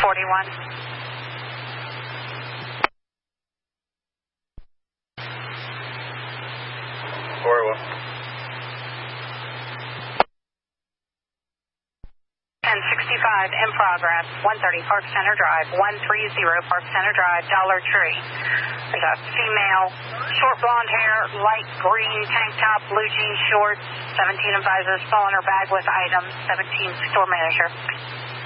1065 in progress, 130 Park Center Drive, 130 Park Center Drive, Dollar Tree. There's a female, short blonde hair, light green tank top, blue jean shorts, 17 advisors, full in her bag with items, 17 store manager.